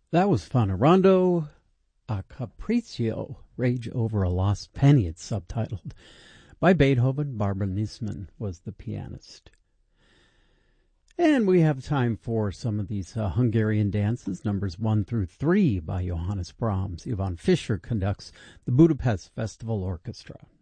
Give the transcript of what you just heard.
That was fun. A Rondo a Capriccio, Rage Over a Lost Penny, it's subtitled. By Beethoven. Barbara Niesman was the pianist. And we have time for some of these Hungarian dances, numbers 1 through 3 by Johannes Brahms. Ivan Fischer conducts the Budapest Festival Orchestra.